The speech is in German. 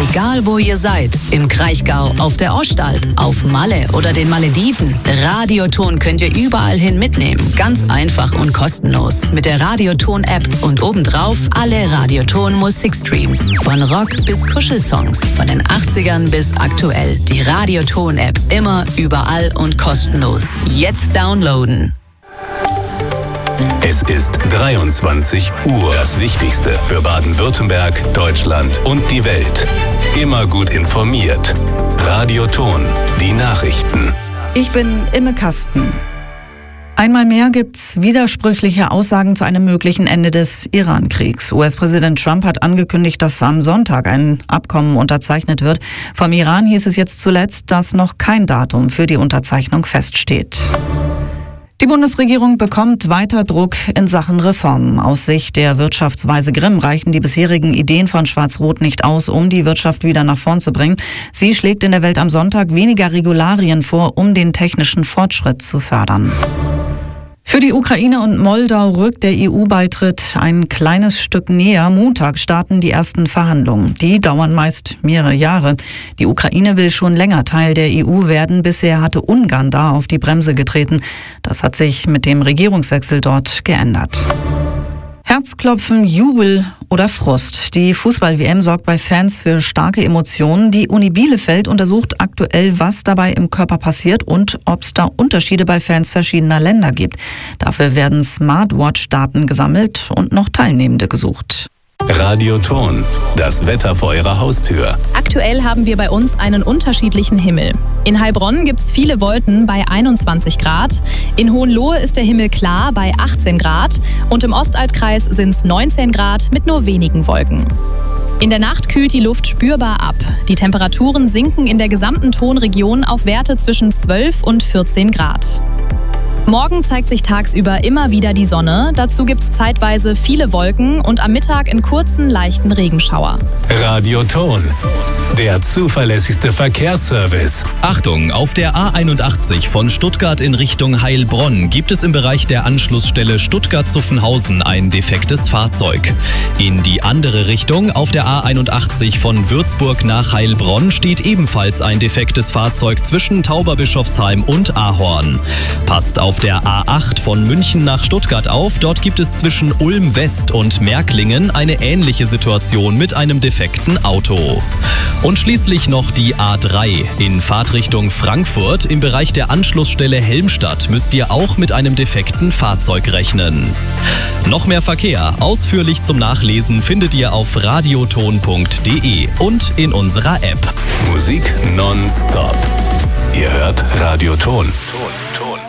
Egal wo ihr seid, im Kraichgau, auf der Ostalb, auf Malle oder den Malediven, Radioton könnt ihr überall hin mitnehmen. Ganz einfach und kostenlos. Mit der Radioton-App und obendrauf alle Radioton-Musikstreams. Von Rock bis Kuschelsongs, von den 80ern bis aktuell. Die Radioton-App immer, überall und kostenlos. Jetzt downloaden. Es ist 23 Uhr. Das Wichtigste für Baden-Württemberg, Deutschland und die Welt. Immer gut informiert. Radioton, die Nachrichten. Ich bin Imme Kasten. Einmal mehr gibt's widersprüchliche Aussagen zu einem möglichen Ende des Iran-Kriegs. US-Präsident Trump hat angekündigt, dass am Sonntag ein Abkommen unterzeichnet wird. Vom Iran hieß es jetzt zuletzt, dass noch kein Datum für die Unterzeichnung feststeht. Die Bundesregierung bekommt weiter Druck in Sachen Reformen. Aus Sicht der Wirtschaftsweise Grimm reichen die bisherigen Ideen von Schwarz-Rot nicht aus, um die Wirtschaft wieder nach vorn zu bringen. Sie schlägt in der Welt am Sonntag weniger Regularien vor, um den technischen Fortschritt zu fördern. Für die Ukraine und Moldau rückt der EU-Beitritt ein kleines Stück näher. Montag starten die ersten Verhandlungen. Die dauern meist mehrere Jahre. Die Ukraine will schon länger Teil der EU werden. Bisher hatte Ungarn da auf die Bremse getreten. Das hat sich mit dem Regierungswechsel dort geändert. Herzklopfen, Jubel oder Frust. Die Fußball-WM sorgt bei Fans für starke Emotionen. Die Uni Bielefeld untersucht aktuell, was dabei im Körper passiert und ob es da Unterschiede bei Fans verschiedener Länder gibt. Dafür werden Smartwatch-Daten gesammelt und noch Teilnehmende gesucht. Radioton, das Wetter vor Ihrer Haustür. Aktuell haben wir bei uns einen unterschiedlichen Himmel. In Heilbronn gibt es viele Wolken bei 21 Grad. In Hohenlohe ist der Himmel klar bei 18 Grad. Und im Ostalbkreis sind es 19 Grad mit nur wenigen Wolken. In der Nacht kühlt die Luft spürbar ab. Die Temperaturen sinken in der gesamten Tonregion auf Werte zwischen 12 und 14 Grad. Morgen zeigt sich tagsüber immer wieder die Sonne. Dazu gibt es zeitweise viele Wolken und am Mittag in kurzen, leichten Regenschauer. Radioton, der zuverlässigste Verkehrsservice. Achtung, auf der A81 von Stuttgart in Richtung Heilbronn gibt es im Bereich der Anschlussstelle Stuttgart-Zuffenhausen ein defektes Fahrzeug. In die andere Richtung, auf der A81 von Würzburg nach Heilbronn, steht ebenfalls ein defektes Fahrzeug zwischen Tauberbischofsheim und Ahorn. Passt auf der A8 von München nach Stuttgart auf. Dort gibt es zwischen Ulm West und Märklingen eine ähnliche Situation mit einem defekten Auto. Und schließlich noch die A3 in Fahrtrichtung Frankfurt. Im Bereich der Anschlussstelle Helmstadt müsst ihr auch mit einem defekten Fahrzeug rechnen. Noch mehr Verkehr, ausführlich zum Nachlesen, findet ihr auf radioton.de und in unserer App. Musik nonstop. Ihr hört Radioton.